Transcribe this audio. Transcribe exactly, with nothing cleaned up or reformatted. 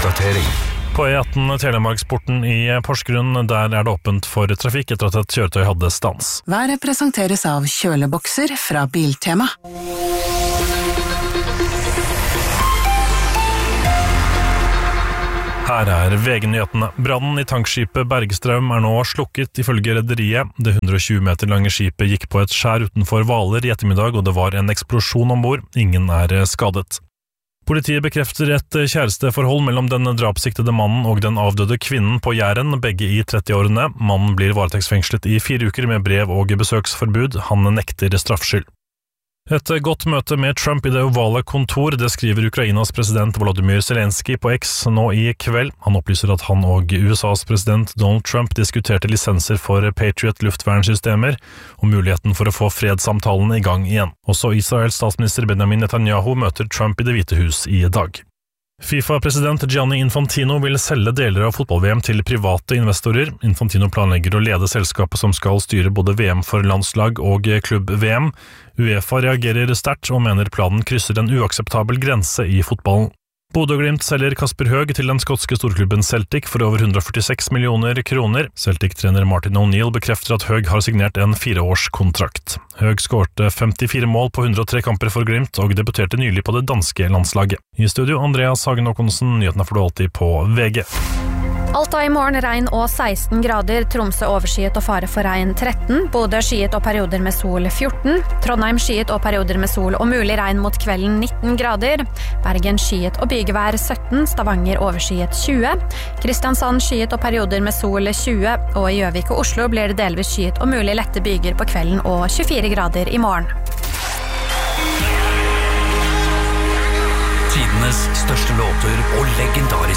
Oppdatering. På E atten Telemarksporten i Porsgrunn, der er det åpent for trafikk etter at et kjøretøy hadde stans. Været presenteres av kjølebokser fra Biltema. Her er V G-nyhetene. Brannen i tankskipet Bergstrøm er nå slukket ifølge rederiet. Det hundre og tjue meter lange skipet gikk på et skjær utenfor Hvaler i ettermiddag, og det var en eksplosjon ombord. Ingen er skadet. Politiet bekrefter et kjæresteforhold mellom den drapssiktede mannen og den avdøde kvinnen på Jæren, begge i trettiårene. Mannen blir varetektsfengslet i fire uker med brev og besøksforbud. Han nekter straffskyld. Et godt møte med Trump i det ovale kontor, det skriver Ukrainas president Volodymyr Zelensky på X nå i kveld. Han opplyser at han og U S A's president Donald Trump diskuterte lisenser for Patriot luftvernsystemer og muligheten for å få fredssamtalene i gang igjen. Også Israels statsminister Benjamin Netanyahu møter Trump i Det hvite hus i dag. FIFA-president Gianni Infantino vil selge deler av fotball-V M til private investorer. Infantino planlegger å lede selskapet som skal styre både V M for landslag og klubb-V M. UEFA reagerer sterkt og mener planen krysser en uakseptabel grense i fotballen. Bodø/Glimt selger Kasper Høeg til den skotske storklubben Celtic for over hundre og førtiseks millioner kroner. Celtic-trener Martin O'Neill bekrefter at Høeg har signert en fireårskontrakt. Høeg skårte femtifire mål på hundre og tre kamper for Glimt og debuterte nylig på det danske landslaget. I studio Andreas Hagen Håkonsen, nyhetene får du alltid på V G. Alta i morgen regn og seksten grader, Tromsø overskyet og fare for regn tretten, Bodø skyet og perioder med sol fjorten, Trondheim skyet og perioder med sol og mulig regn mot kvelden nitten grader, Bergen skyet og bygevær sytten, Stavanger overskyet tjue, Kristiansand skyet og perioder med sol tjue, og i Gjøvik og Oslo blir det delvis skyet og mulig lette byger på kvelden og tjuefire grader i morgen. Tidenes største låter og legendariske